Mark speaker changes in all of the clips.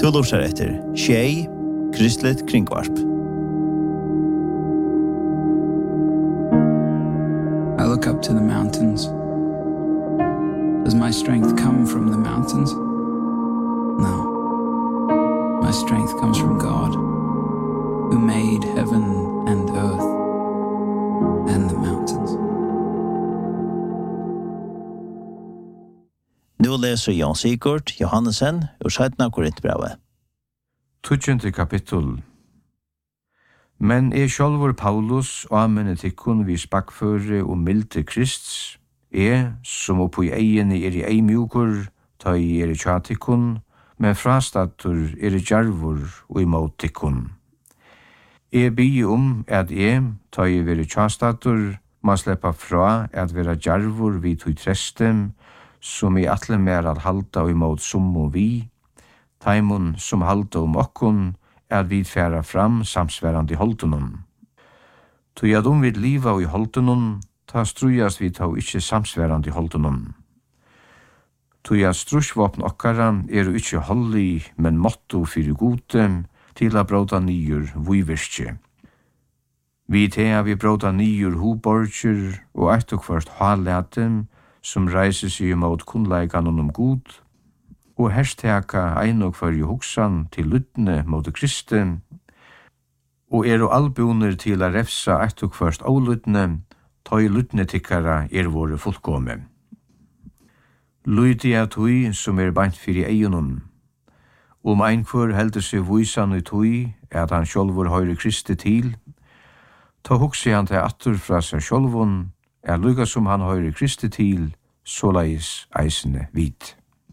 Speaker 1: Du lurer etter Tjei, Kristlet Kringvarp.
Speaker 2: I look up to the mountains. Does my strength come from the mountains? No. My strength comes from God, who made heaven and earth and the mountains.
Speaker 1: Nu leser Jan Sigurd Johannesen ur 17. Korintbrevet.
Speaker 3: 20. kapittel. Men sjálvur Paulus og amene tikkun vi spakføre og milde Krists, som oppo i egene i ei mjukur, ta i tjatikkun, men frastatur i djarvur og imot tikkun. Bygge at ta i veri tjastatur, ma sleppa fra at vera djarvur vid tui trestem, som i atle mer at halda og imot summo vi, taimon som halda okkun, vi færa fram samsverande i holdenun. Tui at vid liva i holdenun, ta strujas vi ta ikkje samsverande i holdenun. Tui at strusvåpen okkara ikkje holdi, men motto fyrir gode, til a bråda nyur vuivirskje. Vi tea vi bråda nyur huborger og eit og kvart halletem, som reiser seg mot kunnleikan god, og hersteka ein og kvar hugsan til lytne mot Kristi, og albuner til a refsa eit og kvart ålytne, ta i lytne tikkara våre fullkomme. Lydia tui som beint fyrir eiunum. Ein kvar heldur seg vuisan i tui, at han sjálvur høyre Kristi til, ta hugsi han til attur fra seg sjálvun, lukka som han høyre Kristi til, såleis eisene vit.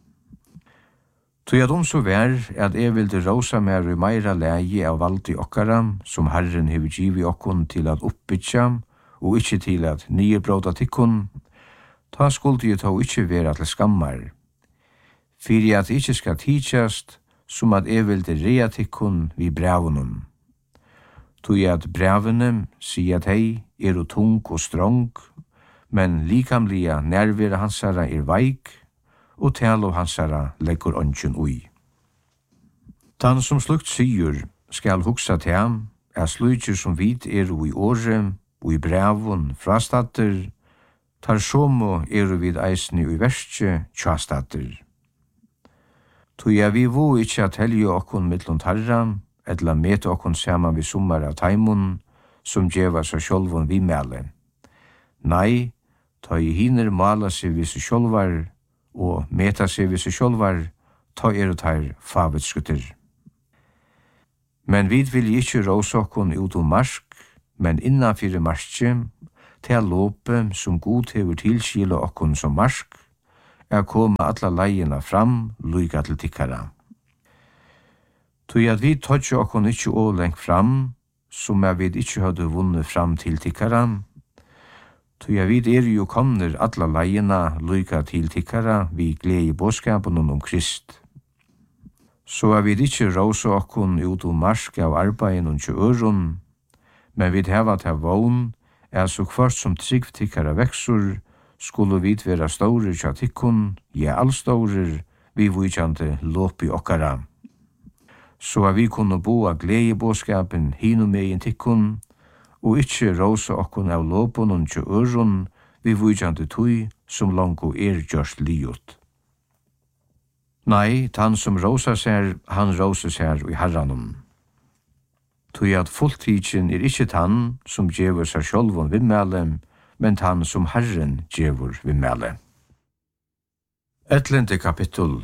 Speaker 3: Tui at så vær, at vilde rosa mer i meira leie av valdi okkara, som Herren hever givi okkun til at oppbytja, og ikkje til at nye bråda tikkun, ta skuldi jo ta ikkje vera til skammar. Fyrir at ikkje skal tidsjast, som at vilde rea tikkun vi brevunum. Tui at brevene, sier at hei, tung og strong, men likamlia nærvera hansara veik, og talo hansara leggur ongen ui. Tan som slukt sigur skal hugsa til ham, slutjer som vid i åre, og i brevun frastatter, tar somo vid eisni ui verskje tjastatter. Tui vi vo ikkje at helge okkun mittlun tarra, etla mete okkun saman vi sommar av taimun, som djeva seg sjolvun vi mele. Nei, ta i hiner mala seg vi seg sjolvar, og meta seg vi seg sjolvar, ta tar favetskutter. Men vid vil ikkje råse okkun ut marsk, men innanfyrir marskje, til lope som god hever tilskila okkun som marsk, koma alla leiina fram, luika til tikkara. Tui at vi tøtja okkun ikkje ålengt fram, som vi ikkje hadde vunnet fram til tikkara, tui at vi jo komner alla leiina luika til tikkara, vi glei i båskapen Krist. Så vi ikkje råse okkun ut marsk av arbeid og øron, men vi heva til vogn, så kvart som trygg tikkara veksur, skulle vi vera staurer tja tikkun, allstaurer, vi vujkjante lopi okkara. Så vi kunne bo av glede båskapen hinu megin tikkun, og ikkje råse okkun av lopun og tja øron, vi vujkjante tui som lango gjørst liot. Nei, tan som råsa ser, han råsa ser i herranum. Tui at fulltidjen ikkje tan som djevur seg sjolvun vimmele, men tan som Herren djevur vimmele. 11. kapittel.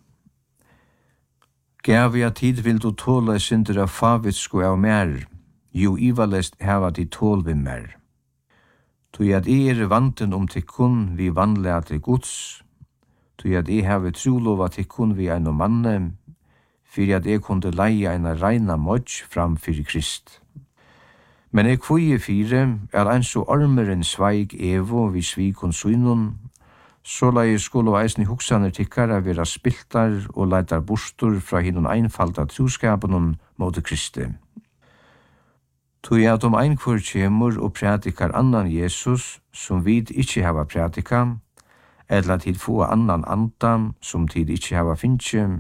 Speaker 3: Gavia tid vil du tåla synder av favitsku av mer, jo ivalest heva di tål vimmer. Tui at vanten tikkun vi vanlega til Guds, tui at heve trulova tikkun vi ein manne, fyrir at kunde leia en reina modj fram fyrir Krist. Men kvøye fire ein så ormeren sveig evo vi svikon synun, så leie skulle eisni hugsaner tikkara vera spiltar og leitar bostur fra hinun einfalda truskapen mot Kristi. Tui at ein kvør kjemur og pratikar annan Jesus, som vid ikkje hava pratika, eller tid få annan andan, som tid ikkje hava finnje,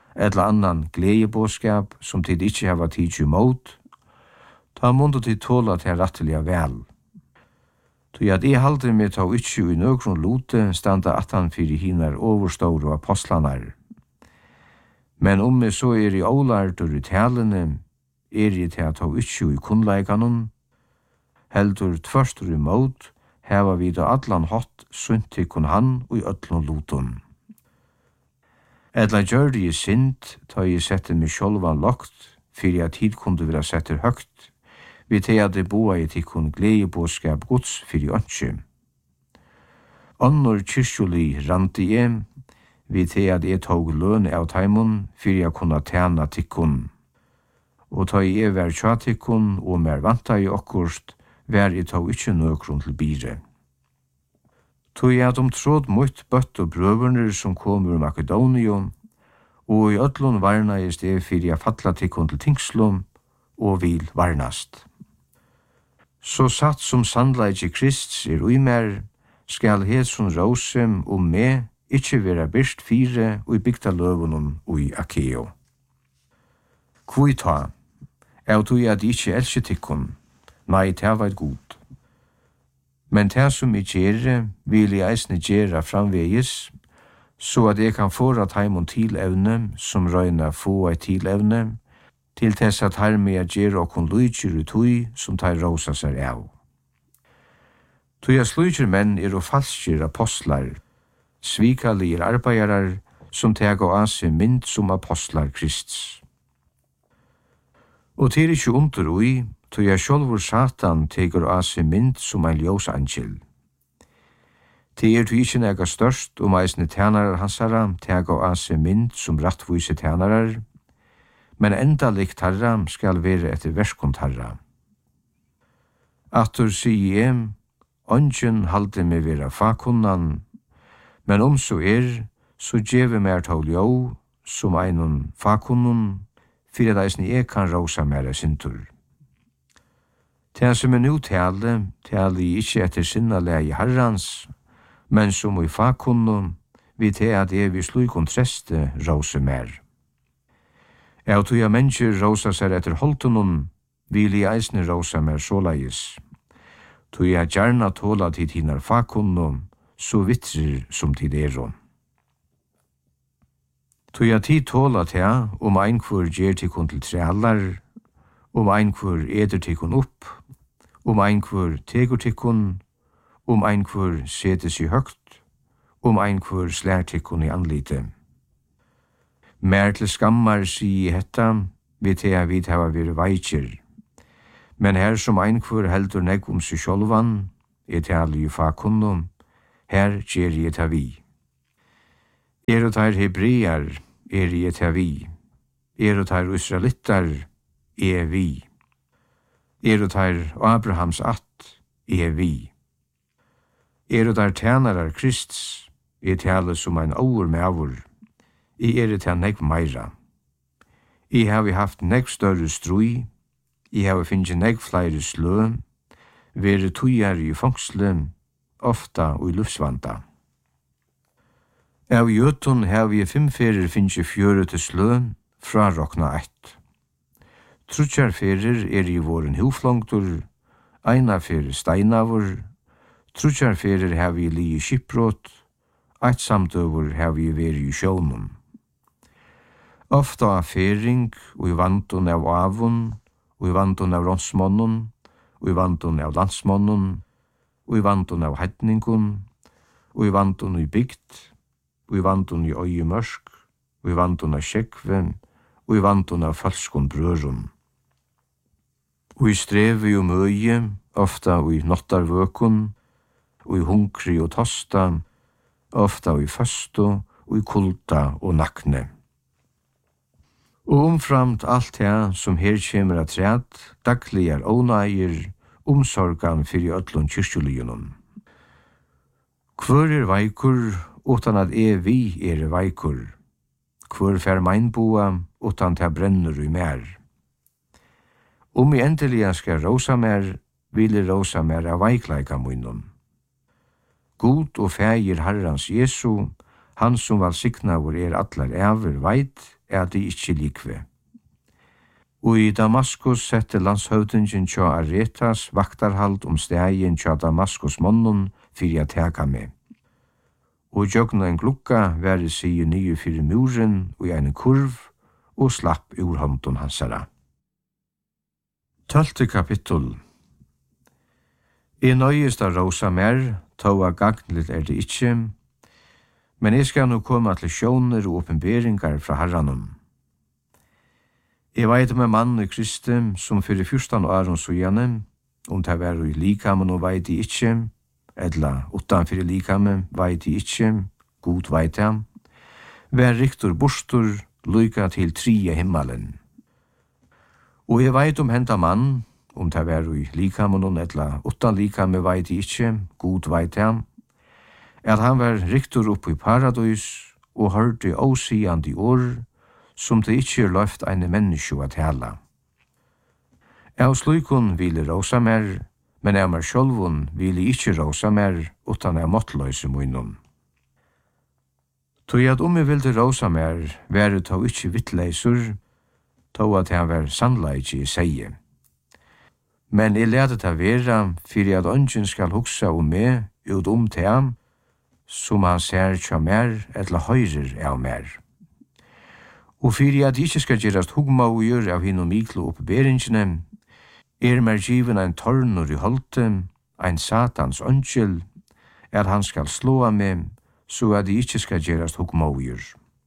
Speaker 3: eller annan gledebåskap som tid ikkje hava tid imot, ta mundu tid tåla til rattelige vel. Så at jeg halder meg ta ikkje i nøkron lote standa at han fyrir hinar overståre apostlanar. Men om jeg så i ålardur i talene, jeg til at ta ikkje i kunnleikanon, heldur tverstur imot, heva vi da allan hatt sunt tikkun han og i öllun loton. Edla gjør det i sint, ta jeg sette meg sjolvan lokt, fyrir at tid kunde vera setter høgt, vi til at det boa i tikkun gledebåskap gods fyrir ønskje. Annor kyrkjoli randi jeg, vi til at jeg tog løn av taimon fyrir jeg kunne tjena tikkun. Og ta jeg vær tja tikkun og mer vanta i okkurst, vær jeg tog ikkje nøkron til bire. Tog jeg at tråd mot bøtt og brøverner som kom ur Makedonium, og i öllun varna i sted fyrir jeg fatla tikkun til tingslum, og vil varnast. Så satt som sandleik i Krist er uimer, skal hetsun rosem og me ikkje vera byrst fire og i bygta løvunum og i Akeo. Kvui ta, av tog at ikkje elskje tikkun, nei, det var god. Men det som jeg gjerre, vil jeg eisne gjerra framvegis, så at jeg kan få at heimon tilevne, som røyna få ei tilevne, til tess at her med gjerra okon lujtjer ut hui, som tar rosa seg av. Tog slujtjer menn og falskjer apostlar, svikalir arbeidarar, som teg av seg mynd som apostlar Krists. Og til ikkje under ui, tog sjolvor Satan tegur av seg mynd som ein ljósangel. Det du ikkje nega størst eisne tjenarar hansara teg av seg mynd som rattvise tjenarar, men enda likt herra skal være etter verskont herra. Atur sier jeg, ongen halde meg vera fakunnan, men så så djeve mer tål jo, som einon fakunnun, fyrir at eisne jeg kan rosa mer sintur. Det som nu tale ikkje etter sinna leie herrans, men som i fakunnun, vi til at jeg vil slukon treste rosa mer. Jeg tog jeg mennesker rosa seg etter holtunun, vil jeg eisne rosa mer såleis. Tog jeg gjerna tåla til hinar fakunnun, så vittrer som tid eron. Tog jeg tid tåla til einkvur gjer tikkun til treallar, einkvur eder tikkun opp, einkvur tegur tikkun, einkvur setes i høgt, einkvur slær tikkun i anlite. Mer til skammar sier hetta, vi til jeg vidt hava vir veikjer. Men her som einkvur heldur negg seg sjolvan, tali i fakunnum, her gjer jeg ta vi. Og der hebrear jeg ta vi. Og der israelittar vi. Og der Abrahams att vi. Og der tjenarar Krists tale som ein over med avur. Til negg meira. Har vi haft negg større strui. Har vi finnst negg flere slø. Vere tujar i fangsle, ofta og i luftsvanda. Av jötun har vi 5 ferir finnst fjøre til slø, fra rokna 1. Trutjar ferir i våren huflongtur, eina ferir steinavur, trutjar ferir har vi li i skipbrot, 1 samtøver har vi veri i sjónum. Ofta av fering, og i vantun av avun, og i vantun av ronsmonnun, og i vantun av landsmonnun, og i vantun av heitningun, og i vantun i bygd, og i vantun i øye mørsk, og i vantun av skjekve, og i vantun av falskun brørum. Og i strevi og møye, ofta og i nottarvøkun, og i hunkri og tosta, ofta og i fasto, og i kulda og nakne. Og omframt alt det som her kjemur at træt, daglig ånægir, omsorgan fyrir öllun kyrkjuligunum. Hvor veikur, utan at vi veikur? Hvor fer meinboa, utan ta brennur i mer? I endelig skal rosa mer, vil rosa mer av veikleika munnum. God og fægir Herrans Jesu, han som valsignaver allar æver veit, de ikke likve. Og i Damaskus sette landshøvdingen tja Aretas vaktarhald stegin tja Damaskus månnen fyrir teka med. Og jøgna en glukka væri sige nye fyrir muren og en kurv og slapp ur hånden hansara. 12. kapittel. I nøyest av rosa mer, tåa gagnligt det ikkje, men jeg skal nå komme til sjåner og oppenberingar fra herranum. Jeg veit en mann i Kristi som fyrir 14 år sujane, det var i likamen og veit I ikkje, edla utanfyrir likamen veit I ikkje, god veit han, vær riktur bostur, lyka til 3 himmelen. Og jeg veit henta mann, det var i likamen edla utan likamen veit I ikkje, god veit han, at han var riktur opp I paradis og hørte åsiande år, som det ikkje løft eine menneske at hela. Av slukon ville rosa mer, men av meg sjølvun ville ikkje rosa mer, utan av måttløse munnen. Tog at jeg ville rosa mer, være tog ikkje vittleisur, tog at han var sannleik I seie. Men jeg lærte det vera, fyrir at ønsken skal hugsa meg ut til ham, som han ser tja mer, etla høyrer av mer. Og fyrir at ikkje skal gjerast hugmaugur av hinn og miklo oppberingene, mer given ein tornur I holdt, ein satans ønskjel, at han skal slå med, så at de ikkje skal gjerast hugmaugur.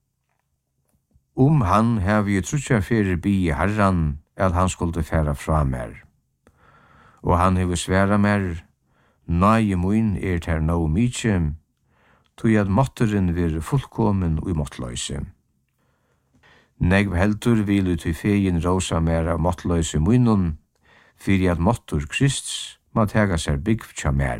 Speaker 3: Han har vi trutja fyrir bi I herran, at han skulle færa fra mer. Og han hever sværa mer, nøye mun ter no mykje, tog at måtteren vir fullkomen og I måttløse. Negv heldur vil til fegin rosa mer av måttløse munnen, fyrir at måttur Krists må tega seg bygg tja mer.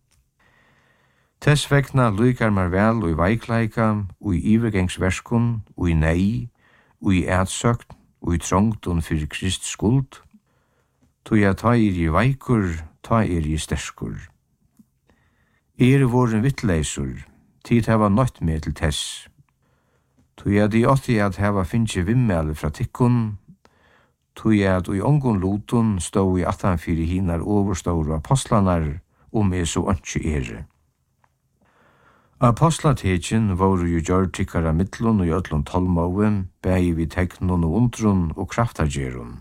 Speaker 3: Tess vegna lykar mar vel og I veikleika, og I ivergengsverskun, og I nei, og I ætsøkt, og I trångtun fyrir Krists skuld, tog jeg ta I veikur, ta I sterskur. Voren vittleisur, tid heva nøtt med til tess. Tog jeg de åtti at heva finnje vimmel fra tikkun, tog jeg at I ongon lotun stå I attanfyrir hinar overståre apostlanar med så ønskje Apostlatekin voru jo gjør tikkara mittlun og jötlun tolmåen, bægi vi teknun og undrun og kraftargerun.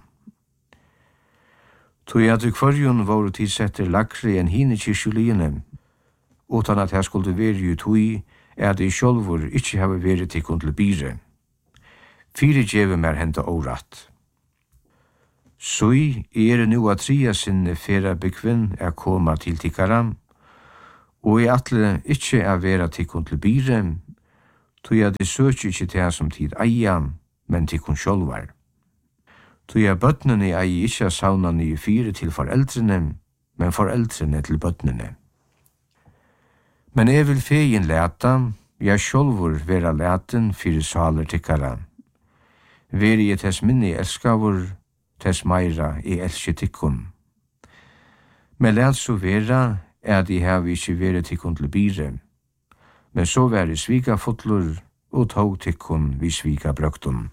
Speaker 3: Tog jeg at I kvarjun voru tidsetter lakri enn hine kyrkjuliene, utan at jeg skulle veri jo tog, at I sjálfur ikkje hava veri tikkun til bire. Fyri djeve mer henta óratt. Sui nu at tria sinne fera bekvinn koma til tikkara, og atle ikkje vera tikkun til bire, tog jeg de søkje ikkje til som tid eia, men tikkun sjálvar. Tog jeg bøtnene eie ikkje sauna nye fire til foreldrene, men foreldrene til bøtnene. Men jeg vil fegin leta, jeg sjálfur vera leten fyrir saler tikkara. Veri jeg tess minni elskavur, tess meira elske tikkun. Men let så vera, at I hev ikkje veri tikkun til bire, men så veri svika fotlur, og tog tikkun vi svika brøktun.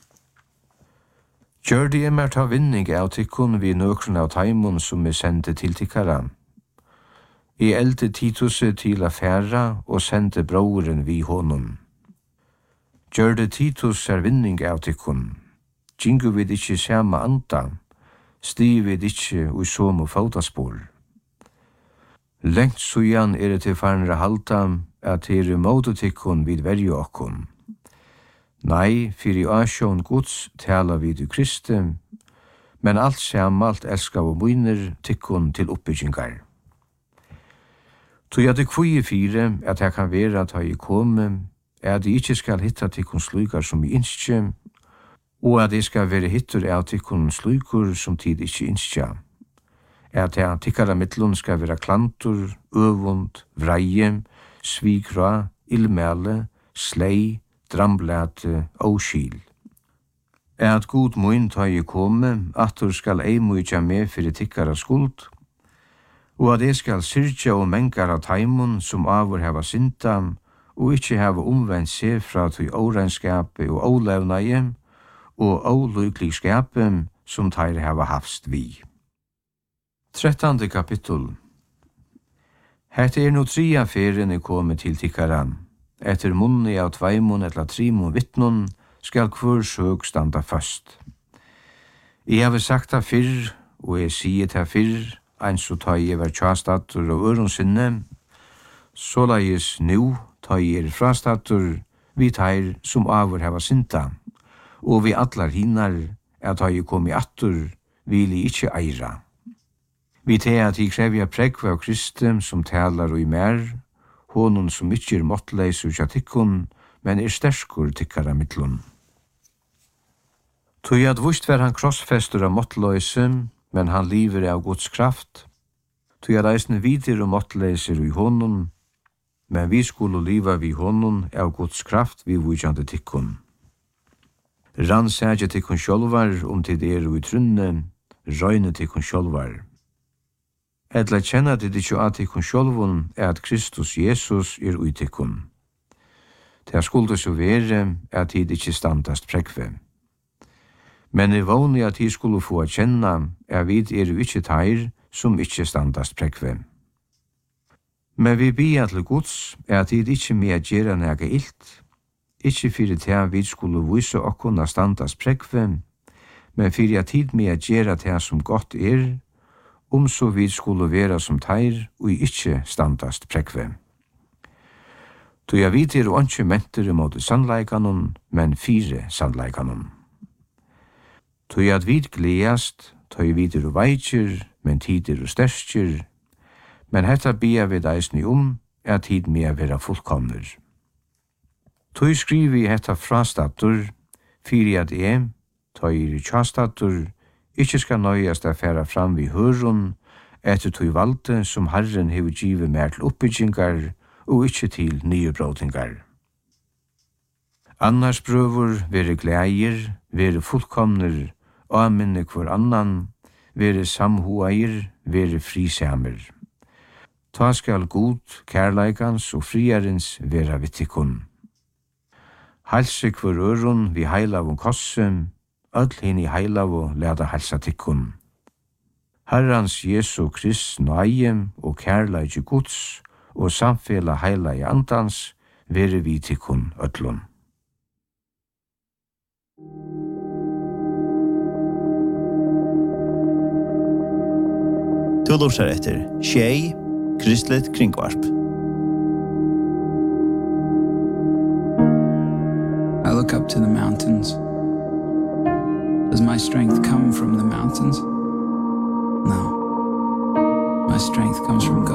Speaker 3: Gjør de mer ta vinning av tikkun vi nøkron av taimon som sendte til tikkara. I eldte Tituset til affæra og sendte broren vi honom. Gjør det Titus vinning av tikkun. Gingu vid ikkje sama anda, stiv vid ikkje ui somo fotaspor. Lengt sujan det til farnere halta, at måte tikkun vid verju okkun. Nei, fyrir asjon Guds tala vid i Kristi, men alt samalt elskav og muiner tikkun til oppbyggingar. Tog jeg det kvøye fire, at jeg kan være at jeg komme, at jeg ikke skal hitta tikkun slukar som I innskje, og at jeg skal være hittur av tikkun slukur som tid ikke innskje. At jeg tikkara mittlun skal være klantur, øvund, vreie, svikra, ilmæle, slei, dramblete og skil. At god mun ta jeg komme, at du skal ei mykja med fyrir tikkara skuld, og at jeg skal syrja og mengar av taimon som avur heva synda, og ikkje hava omvendt seg fra tui årenskapet og ålevnaie og ålykligskapet som teir hava hafst vi. 13. kapittel. Hette no 3 ferien kommet til tikkaran. Etter munni av 2 eller 3 vittnon skal hver søk standa først. Jeg har sagt det fyrr, og jeg sier det fyrr, ein så tar jeg var tjastatter og øronsinne, så leies nu tar jeg frastatter, vi tar som avur hava sinta, og vi atlar hinnar, at tar jeg kom i attur, vil jeg ikkje eira. Vi tar at jeg krevja prekva av Kristum som talar og i mer, honon som ikkje måttleis og tikkun, men sterkur tikkara mittlun. Tui at vust var han krossfester av måttleisum, men han liver av Guds kraft. Tui at eisne vidir og måttleiser i honom, men vi skulle liva vi honom av Guds kraft vi vujande tikkun. Rannsægje tikkun sjolvar tid i trunne, røyne tikkun sjolvar. Edla kjenna det ikkje at tikkun sjolvun at Kristus Jesus ui tikkun. Det skulle så være at tid ikkje standast prekve. Men i vågni at tid skulle få kjenna vid ikkje teir som ikkje standast prekve. Men vi bia til Guds at tid ikkje med gjera nega ilt, ikkje fyrir til vi skulle vise okkona standast prekve, men fyrir at tid med gjera til som godt så vi skulle vera som teir og ikkje standast prekve. Tu jeg vidir og ikke mentere mot sannleikanon, men 4 sannleikanon. Tu jeg at vid gledast, tu jeg vidir og veitjer, men tider og sterskjer, men hetta bia vid eisni at tid med vera fullkomner. Tu skrivi hetta frastatur, fyrir at tu jeg tjastatur, ikkje skal nøyast a færa fram vi hørun, etter tu valde som Herren hever givet mer til oppbyggingar, og ikkje til nye bråtingar. Annars prøver vere gleier, vere fullkomner, avminne hver annan, vere samhoair, vere frisamer. Ta skal god, kærleikans og friarens vera vittikun. Halse hver øron vi heilavun kossum, öll hinn i heilavu leda halsa tikkun. Herrans Jesu Krist nøye og kærleik Guds, og samfela heila i andans, vere vi tikkun öllun.
Speaker 1: Du lortar etter Tjei, Kristlet Kringvarp.
Speaker 2: I look up to the mountains. Does my strength come from the mountains? No. My strength comes from God.